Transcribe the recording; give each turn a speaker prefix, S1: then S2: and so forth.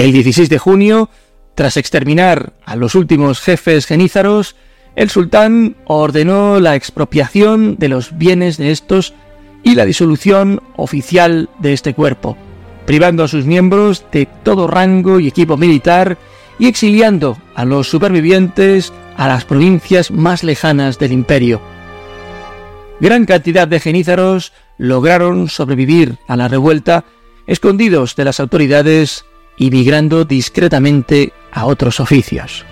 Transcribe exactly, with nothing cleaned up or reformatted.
S1: El dieciséis de junio, tras exterminar a los últimos jefes genízaros, el sultán ordenó la expropiación de los bienes de estos y la disolución oficial de este cuerpo, privando a sus miembros de todo rango y equipo militar y exiliando a los supervivientes a las provincias más lejanas del imperio. Gran cantidad de genízaros lograron sobrevivir a la revuelta, escondidos de las autoridades y migrando discretamente a otros oficios.